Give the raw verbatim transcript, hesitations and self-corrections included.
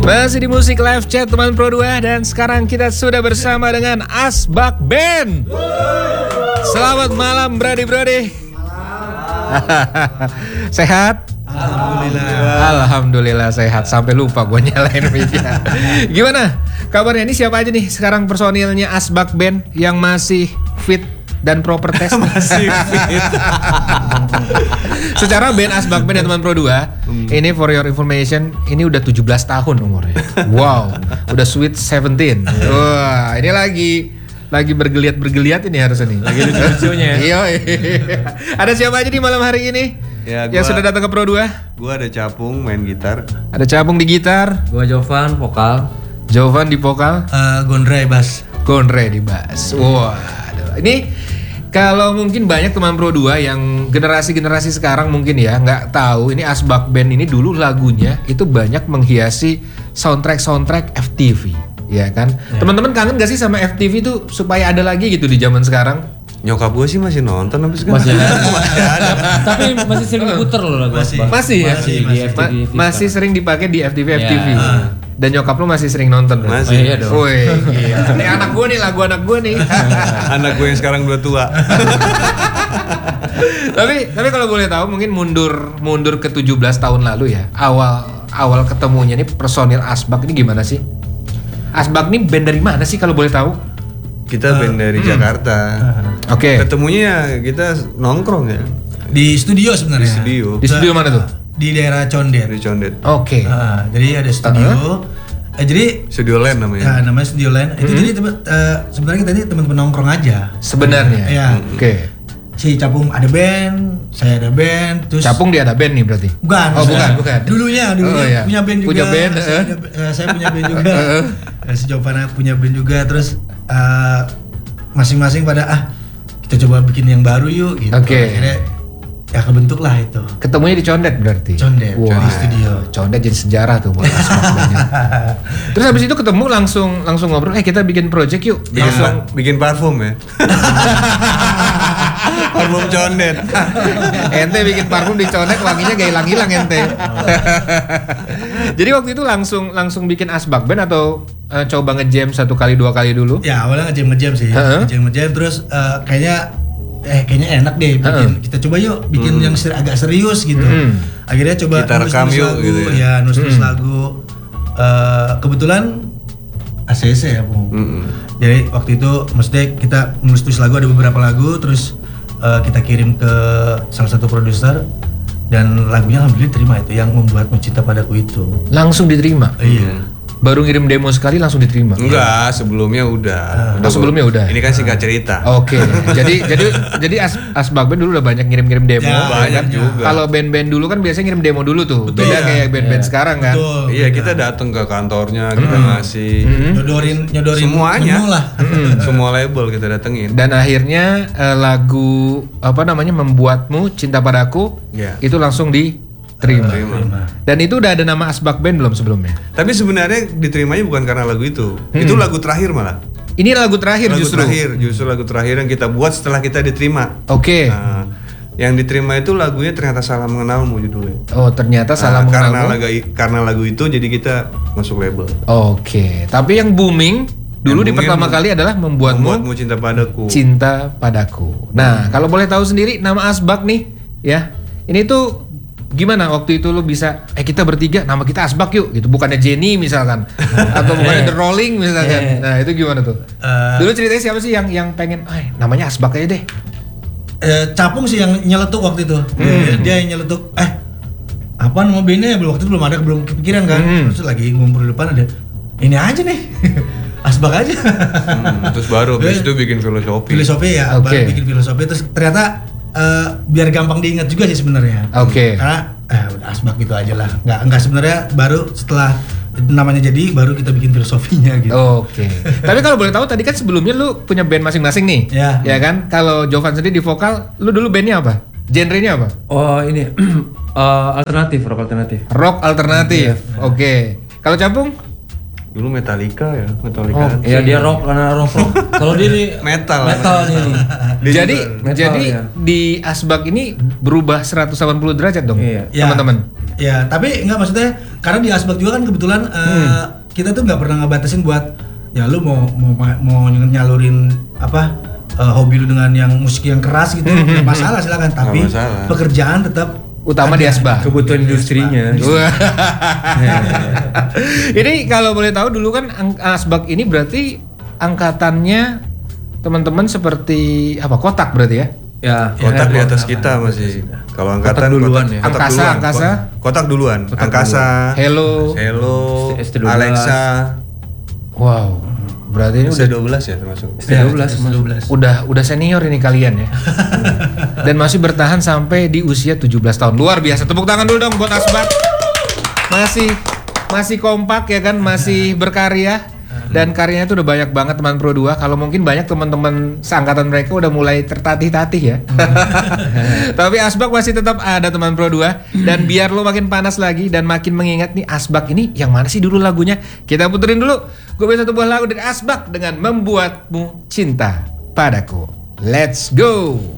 Masih di Musik Live Chat teman Pro dua dan sekarang kita sudah bersama dengan Asbak Band. Selamat malam Brody-Brody. Sehat? Alhamdulillah. Alhamdulillah sehat. Sampai lupa gue nyalain media. Gimana kabarnya? Ini siapa aja nih sekarang personilnya Asbak Band yang masih fit dan proper test? Masih fit. Secara band Asbak Band ya teman Pro dua, hmm. ini for your information, ini udah tujuh belas tahun umurnya. Wow, udah sweet seventeen. Wah, ini lagi lagi bergeliat-bergeliat ini harusnya nih. Lagi lucu-lucunya. Iya. Ada siapa aja di malam hari ini? Ya, gua, yang sudah datang ke Pro dua? Gua ada Capung main gitar. Ada Capung di gitar. Gua Jovan vokal. Jovan di vokal. Uh, Gondre bass. Gondre di bass. Wah, wow. Ini kalau mungkin banyak teman Pro dua yang generasi-generasi sekarang mungkin ya nggak tahu ini Asbak Band ini dulu lagunya itu banyak menghiasi soundtrack-soundtrack F T V, ya kan? Ya. Teman-teman kangen gak sih sama F T V itu supaya ada lagi gitu di zaman sekarang? Nyokap gue sih masih nonton habis sekarang. Masih ada. masih ada. Tapi masih sering puter loh lagu masih. Asbak. Masih ya? Masih, masih, di F T V. Ma- masih sering dipakai di F T V F T V. Ya. Dan nyokap lu masih sering nonton? Masih. Oh, iya dong. Woi, gila. Ini anak gue nih, lagu anak gue nih. Anak gue yang sekarang dua tua. tapi tapi kalau boleh tahu mungkin mundur mundur ke tujuh belas tahun lalu ya. Awal awal ketemunya nih personil Asbak ini gimana sih? Asbak ini band dari mana sih kalau boleh tahu? Kita band dari hmm. Jakarta. Oke. Okay. Ketemunya kita nongkrong ya. Di studio sebenarnya. Di studio. Di studio mana tuh? Di daerah Condet. Di Condet. Oke. Okay. Uh, jadi ada studio. Uh-huh. Eh, jadi Studio Land namanya. Ya, namanya Studio Land. Itu Mm-hmm. jadi temen- uh, sebenarnya kita ini teman-teman nongkrong aja. Sebenarnya. Ya. Oke. Okay. Si Capung ada band, saya ada band, terus Capung dia ada band nih berarti? Bukan. Oh, saya- bukan, bukan. Dulunya, dulunya Oh, iya. punya band juga. Punya band, Saya, uh. ada, uh, saya punya band juga. uh, si Jovana punya band juga. Terus uh, masing-masing pada ah kita coba bikin yang baru yuk gitu. Oke. Akhirnya ya kebentuk lah itu. Ketemunya di Condet berarti? Condet, Wah, di studio. Condet jadi sejarah tuh buat Asbak Bandnya. Terus habis itu ketemu langsung langsung ngobrol, eh kita bikin project yuk. Bikin, Langsung bikin parfum ya. Parfum Condet. ente bikin parfum di Condet wanginya gak hilang-hilang ente. Jadi waktu itu langsung langsung bikin Asbak Band atau uh, coba nge-jam satu kali dua kali dulu? Ya awalnya ngejam ngejam sih, Uh-huh. ngejam ngejam terus uh, kayaknya eh kayaknya enak deh bikin Uh-huh. kita coba yuk bikin Hmm. yang ser- agak serius gitu. Hmm. Akhirnya coba Kita rekam nulis-nulis yuk lagu, gitu ya. ya nulis-nulis Hmm. lagu. Uh, kebetulan A C C ya, Bu. Mm-mm. Jadi waktu itu maksudnya kita nulis-nulis lagu, ada beberapa lagu, terus uh, kita kirim ke salah satu produser dan lagunya alhamdulillah terima, itu yang membuatmu cinta padaku itu. Langsung diterima? Iya. Baru ngirim demo sekali langsung diterima? Enggak, sebelumnya udah. Oh, sebelumnya udah? Ini kan singkat cerita. Oke, jadi jadi jadi As, Asbak Band dulu udah banyak ngirim-ngirim demo. Ya, banyak kan? juga. Kalau band-band dulu kan biasanya ngirim demo dulu tuh. Betul, Beda ya. kayak band-band Ya. sekarang kan. Betul. Iya, kita datang ke kantornya, kita ngasih Hmm. Nyodorin nyodorin semuanya. menu lah. Semua label kita datengin. Dan akhirnya eh, lagu apa namanya Membuatmu Cinta Padaku Ya. itu langsung diterima. Terima. Dan itu udah ada nama Asbak Band belum sebelumnya? Tapi sebenarnya diterimanya bukan karena lagu itu. Hmm. Itu lagu terakhir malah. Ini lagu terakhir lagu justru. terakhir, justru lagu terakhir yang kita buat setelah kita diterima. Oke. Nah, yang diterima itu lagunya ternyata Salah Mengenalmu judulnya. Oh ternyata salah Nah, karena mengenalmu. lagu karena lagu itu jadi kita masuk label. Oke. Tapi yang booming dulu di Yang booming pertama yang kali adalah Membuatmu Membuatmu Cinta Padaku. Cinta Padaku. Nah, kalau boleh tahu sendiri nama Asbak nih, ya. Ini tuh gimana waktu itu lu bisa eh kita bertiga nama kita Asbak yuk gitu, bukannya Jenny misalkan atau bukannya The Rolling misalkan. Nah, itu gimana tuh? Uh, Dulu ceritanya siapa sih yang yang pengen eh namanya Asbak aja deh. eh, Capung sih yang nyeletuk waktu itu. Dia, dia yang nyeletuk eh apa nama bandnya, belum waktu itu belum ada, belum kepikiran kan. Hmm. Terus lagi ngumpul di depan ada ini aja nih. Asbak aja. Hmm, terus baru habis itu bikin filosofi. Filosofi ya, Oke. baru bikin filosofi terus ternyata eh, biar gampang diingat juga sih sebenarnya. Oke. Karena eh udah Asbak gitu aja lah. Nggak nggak sebenarnya baru setelah namanya jadi baru kita bikin filosofinya gitu. Oke. Tapi kalau boleh tahu tadi kan sebelumnya lu punya band masing-masing nih. Ya. Ya kan? Kalau Jovan sendiri di vokal, lu dulu bandnya apa? Genrenya apa? Oh ini eh, alternatif, rock alternatif. Rock alternatif. Oke. Kalau Capung? Dulu Metallica ya, Metallica. Oh, iya dia rock karena rock rock. Kalau dia nih Metal. Metal dia nih. Dia Jadi juga- Metal, jadi ya. di Asbak ini berubah seratus delapan puluh derajat dong, Iya. Ya. teman-teman. Ya, tapi enggak maksudnya karena di Asbak juga kan kebetulan eh, kita tuh nggak pernah ngebatasin buat ya lu mau mau mau nyalurin apa eh, hobi lu dengan yang musik yang keras gitu nggak masalah silakan, tapi masalah. pekerjaan tetap Utama di ada. Asbak. Kebutuhan industrinya. Wah. Ini kalau boleh tahu dulu kan ang- Asbak ini berarti angkatannya teman-teman seperti apa? Kotak berarti ya? Ya, Kotak di Ya, atas kotak. kita masih. Kalau angkatan duluan kotak, ya. kotak Angkasa, duluan. angkasa. Kotak duluan. Kotak angkasa. Hello. Hello. S T dua belas. Alexa. Wow. Berarti ini S udah dua belas ya termasuk. Ya, dua belas, dua belas. udah udah senior ini kalian ya. Dan masih bertahan sampai di usia tujuh belas tahun. Luar biasa. Tepuk tangan dulu dong buat Asbak. Masih masih kompak ya kan, masih berkarya. Dan karyanya itu udah banyak banget teman Pro dua. Kalau mungkin banyak teman-teman seangkatan mereka udah mulai tertatih-tatih ya. Tapi Asbak masih tetap ada teman Pro dua. Dan biar lo makin panas lagi dan makin mengingat nih Asbak ini yang mana sih dulu lagunya. Kita puterin dulu. Gue punya satu buah lagu dari Asbak dengan Membuatmu Cinta Padaku. Let's go.